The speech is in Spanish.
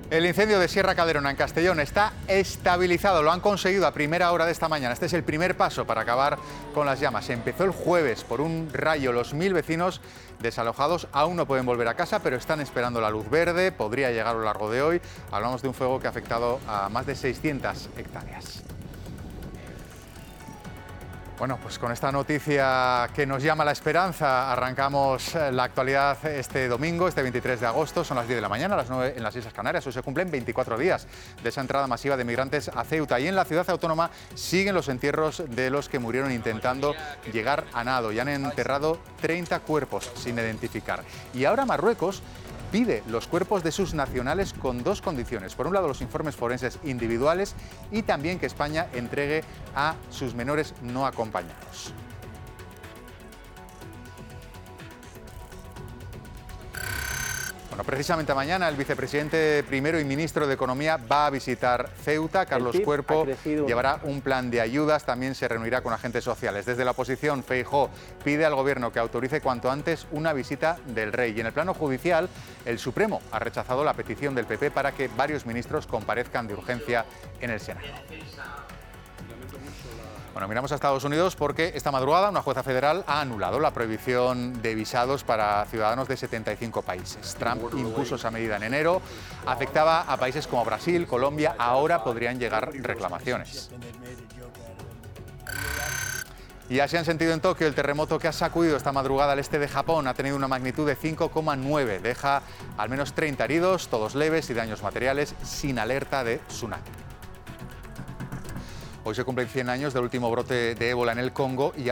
El incendio de Sierra Calderona en Castellón está estabilizado, lo han conseguido a primera hora de esta mañana. Este es el primer paso para acabar con las llamas. Empezó el jueves por un rayo. Los 1000 vecinos desalojados aún no pueden volver a casa, pero están esperando la luz verde. Podría llegar a lo largo de hoy. Hablamos de un fuego que ha afectado a más de 600 hectáreas. Bueno, pues con esta noticia que nos llama la esperanza, arrancamos la actualidad este domingo, este 23 de agosto, son las 10 de la mañana, las 9 en las Islas Canarias. Hoy se cumplen 24 días de esa entrada masiva de migrantes a Ceuta, y en la ciudad autónoma siguen los entierros de los que murieron intentando llegar a nado, y han enterrado 30 cuerpos sin identificar. Y ahora Marruecos pide los cuerpos de sus nacionales con dos condiciones. Por un lado, los informes forenses individuales, y también que España entregue a sus menores no acompañados. Bueno, precisamente mañana el vicepresidente primero y ministro de Economía va a visitar Ceuta. Carlos Cuerpo llevará un plan de ayudas, también se reunirá con agentes sociales. Desde la oposición, Feijóo pide al Gobierno que autorice cuanto antes una visita del rey. Y en el plano judicial, el Supremo ha rechazado la petición del PP para que varios ministros comparezcan de urgencia en el Senado. Bueno, miramos a Estados Unidos porque esta madrugada una jueza federal ha anulado la prohibición de visados para ciudadanos de 75 países. Trump impuso esa medida en enero, afectaba a países como Brasil, Colombia, ahora podrían llegar reclamaciones. Y ya se han sentido en Tokio. El terremoto que ha sacudido esta madrugada al este de Japón ha tenido una magnitud de 5,9. Deja al menos 30 heridos, todos leves, y daños materiales, sin alerta de tsunami. Hoy se cumplen 100 años del último brote de ébola en el Congo y